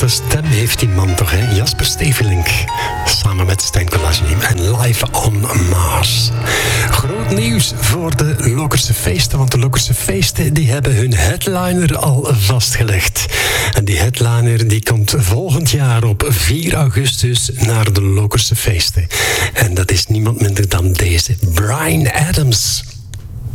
Wat een stem heeft die man toch, hè? Jasper Stevelink. Samen met Stijn Collagine en Live on Mars. Groot nieuws voor de Lokerse Feesten. Want de Lokerse Feesten die hebben hun headliner al vastgelegd. En die headliner die komt volgend jaar op 4 augustus naar de Lokerse Feesten. En dat is niemand minder dan deze. Bryan Adams.